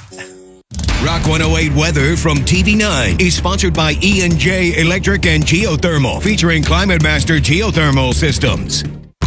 Rock 108 weather from TV9 is sponsored by E&J Electric and Geothermal, featuring Climate Master Geothermal Systems.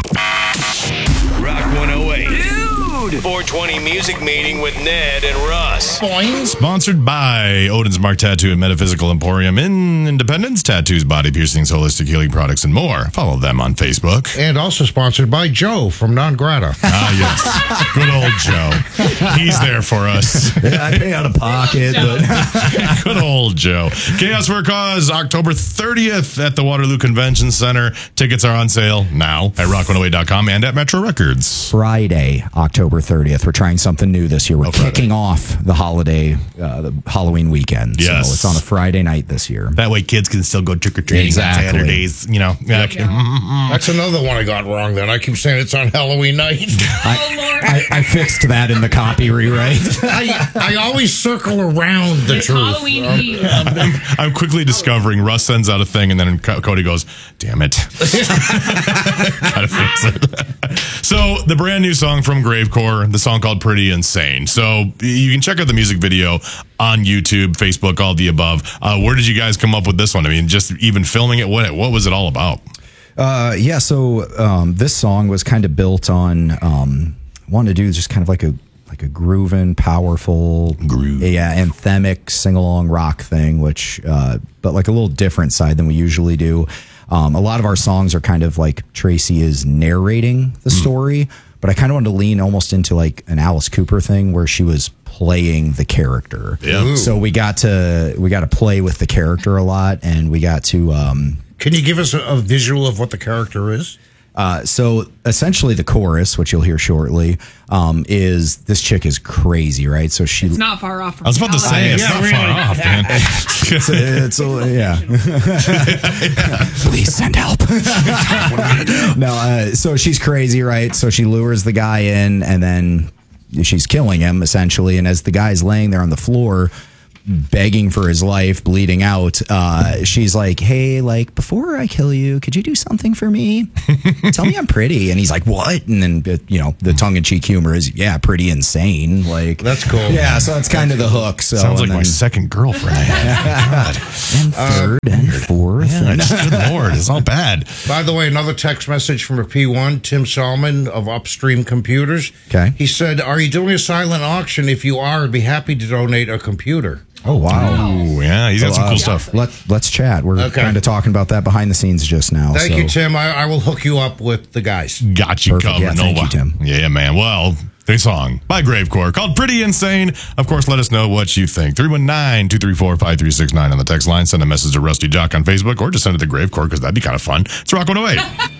Rock 108. Dude! 420 Music Meeting with Ned and Russ. Boing. Sponsored by Odin's Mark Tattoo and Metaphysical Emporium in Independence. Tattoos, body piercings, holistic healing products, and more. Follow them on Facebook. And also sponsored by Joe from Non Grata. Ah, yes. Good old Joe. He's there for us. I pay out of pocket, but good old Joe. Chaos for a Cause, October 30th at the Waterloo Convention Center. Tickets are on sale now at rock108.com and at Metro Records. Friday, October 30th. We're trying something new this year. We're kicking off the holiday, the Halloween weekend. Yes. So it's on a Friday night this year. That way kids can still go trick-or-treating on Saturdays, you know. Yep. That's another one I got wrong then. I keep saying it's on Halloween night. I fixed that in the copy rewrite. I always circle around the truth. Halloween Eve. I'm quickly discovering Russ sends out a thing and then Cody goes, damn it. Gotta fix it. So the brand new song from Gravecore, the song called Pretty Insane. So you can check out the music video on YouTube, Facebook, all the above. Where did you guys come up with this one? I mean, just even filming it, what was it all about? So this song was kind of built on wanted to do just kind of like a grooving, powerful, anthemic sing-along rock thing, which but like a little different side than we usually do. A lot of our songs are kind of like Tracy is narrating the story, but I kind of wanted to lean almost into like an Alice Cooper thing where she was playing the character. Yeah. So we got to play with the character a lot, and we got to. Can you give us a visual of what the character is? So essentially the chorus, which you'll hear shortly, is this chick is crazy, right? So It's not far off from I was about to say, it's Yeah, not really. far off, man. Please send help. No, so she's crazy, right? So she lures the guy in, and then she's killing him, essentially. And as the guy's laying there on the floor, begging for his life, bleeding out, she's like, hey, like, before I kill you, could you do something for me? Tell me I'm pretty. And he's like, what? And then, you know, the tongue-in-cheek humor is, yeah, pretty insane. Like, That's cool. Yeah, so that's kind of the hook. So Sounds like and my then- second girlfriend. God. and third and fourth. Yeah, just, good Lord, it's all bad. By the way, another text message from a P1, Tim Solomon of Upstream Computers. Okay. He said, are you doing a silent auction? If you are, I'd be happy to donate a computer. Oh, wow. Ooh, yeah, he's got some cool stuff. Let's chat. We're Okay. kind of talking about that behind the scenes just now. Thank so. you, Tim. I will hook you up with the guys. Got you Perfect. covered, Yeah, thank you, Tim. Yeah, man. Well, the song by Gravecore called Pretty Insane. Of course, let us know what you think. 319-234-5369 on the text line. Send a message to Rusty Jock on Facebook or just send it to Gravecore because that'd be kind of fun. It's Rock 108.